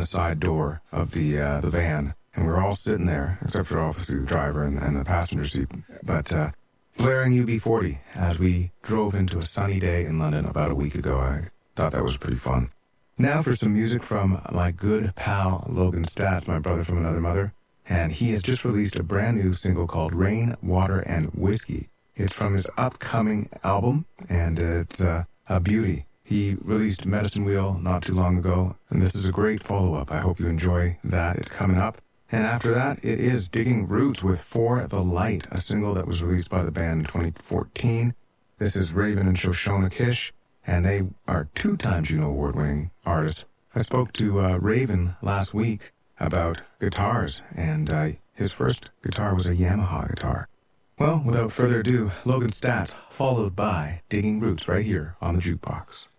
the side door of the van, and we were all sitting there, except for obviously the driver and the passenger seat, but blaring UB40 as we drove into a sunny day in London about a week ago. I thought that was pretty fun. Now for some music from my good pal Logan Stats, my brother from another mother, and he has just released a brand new single called Rain, Water, and Whiskey. It's from his upcoming album, and it's a beauty. He released Medicine Wheel not too long ago, and this is a great follow-up. I hope you enjoy that. It's coming up. And after that, it is Digging Roots with For the Light, a single that was released by the band in 2014. This is Raven and Shoshona Kish, and they are 2-time Juno Award-winning artists. I spoke to Raven last week about guitars, and his first guitar was a Yamaha guitar. Well, without further ado, Logan Stats, followed by Digging Roots right here on the Jukebox.